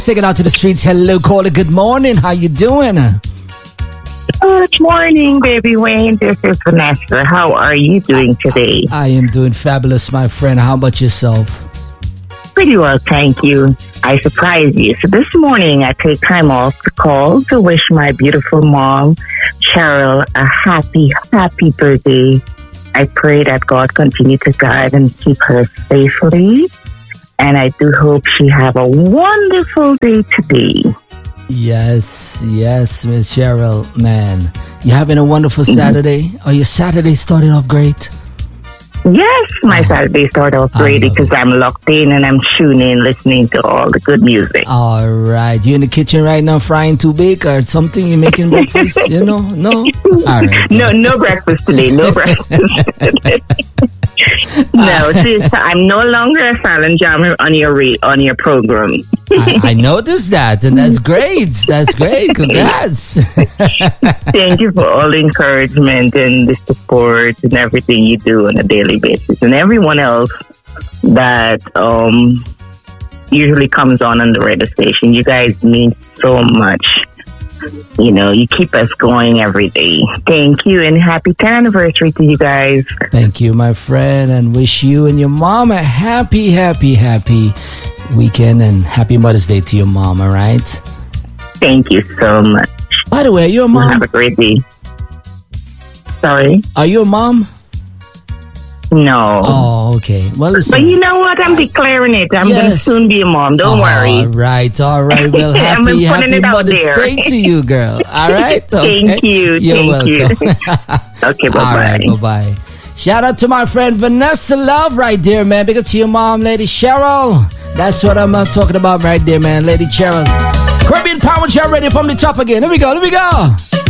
Take it out to the streets. Hello, caller. Good morning. How you doing? Good morning, baby Wayne. This is Vanessa. How are you doing today? I am doing fabulous, my friend. How about yourself? Pretty well, thank you. I surprised you. So this morning, I took time off to call to wish my beautiful mom, Cheryl, a happy birthday. I pray that God continue to guide and keep her safely. And I do hope she have a wonderful day today. Yes, Miss Cheryl, man. You having a wonderful Saturday? Or your Saturday started off great? Yes, my Saturday started off great because I'm locked in and I'm tuning in, listening to all the good music. All right. You in the kitchen right now frying too big or something? You making breakfast? No? All right. No breakfast today. No breakfast today. No, sis, I'm no longer a silent jammer on your program. I noticed that, and that's great. That's great. Congrats. Thank you for all the encouragement and the support and everything you do on a daily basis. And everyone else that usually comes on the radio station. You guys mean so much. You know, you keep us going every day. Thank you, and happy 10th anniversary to you guys. Thank you, my friend, and wish you and your mom a happy weekend, and happy Mother's Day to your mom, all right? Thank you so much. By the way, are you a mom? Have a great day. Sorry? Are you a mom? No. Oh, okay. Well, listen. But you know what? I'm declaring it. I'm going to soon be a mom. Don't worry. All right. Well, happy Mother's Day to you, girl. All right? Okay. Thank you. You're welcome. Okay, bye-bye. All right, bye-bye. Shout out to my friend Vanessa Love right there, man. Big up to your mom, Lady Cheryl. That's what I'm talking about right there, man. Lady Cheryl. Caribbean Power Show ready from the top again. Here we go.